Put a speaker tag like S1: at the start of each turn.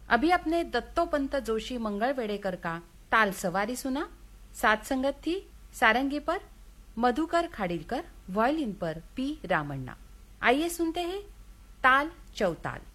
S1: अभी अपने दत्तोपंत जोशी मंगल वेड़ेकर का ताल सवारी सुना। साथ संगत थी सारंगी पर मधुकर खाड़िलकर, वायलिन पर पी रामन्ना। आइए सुनते हैं ताल चौताल।